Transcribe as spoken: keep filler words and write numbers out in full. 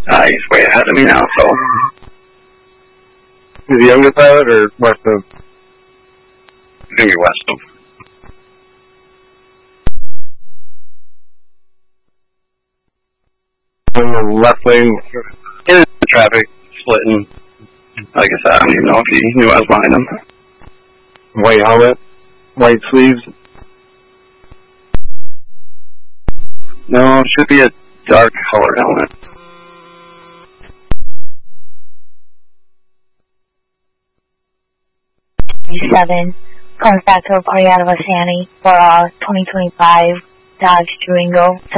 Uh, he's way ahead of me now, so. Is he younger pilot or west of? He's going to be west of. In the left lane. In the traffic, splitting. Like I said, I don't even know if he knew I was behind him. White helmet, white sleeves. No, it should be a dark colored helmet. Seven comes back to report out of a Sandy for uh, twenty twenty-five Dodge Durango.